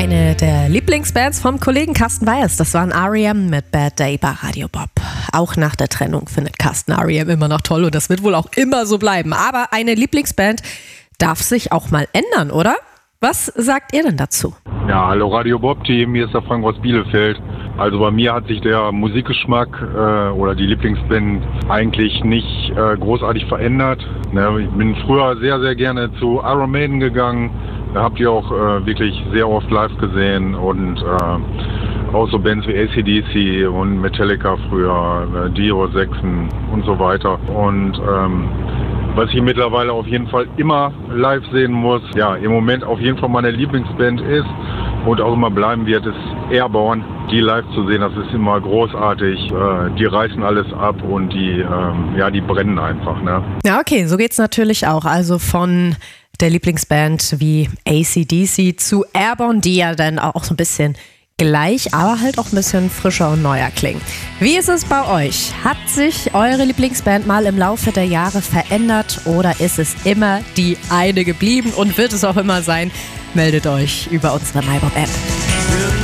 Eine der Lieblingsbands vom Kollegen Carsten Weihers, das waren R.E.M. mit Bad Day bei Radio Bob. Auch nach der Trennung findet Carsten R.E.M. immer noch toll und das wird wohl auch immer so bleiben. Aber eine Lieblingsband darf sich auch mal ändern, oder? Was sagt ihr denn dazu? Ja, hallo Radio Bob-Team, hier ist der Frank aus Bielefeld. Also bei mir hat sich der Musikgeschmack oder die Lieblingsband eigentlich nicht großartig verändert. Ich bin früher sehr, sehr gerne zu Iron Maiden gegangen. Da habt ihr auch wirklich sehr oft live gesehen und auch so Bands wie AC/DC und Metallica früher, Dio, Saxon und so weiter. Und was ich mittlerweile auf jeden Fall immer live sehen muss, ja, im Moment auf jeden Fall meine Lieblingsband ist und auch immer bleiben wird, ist Airborne. Die live zu sehen, das ist immer großartig. Die reißen alles ab und die brennen einfach. Ne? Ja, okay, so geht's natürlich auch. Also von der Lieblingsband wie AC/DC zu Airborne, die ja dann auch so ein bisschen gleich, aber halt auch ein bisschen frischer und neuer klingen. Wie ist es bei euch? Hat sich eure Lieblingsband mal im Laufe der Jahre verändert oder ist es immer die eine geblieben und wird es auch immer sein? Meldet euch über unsere MyBob-App.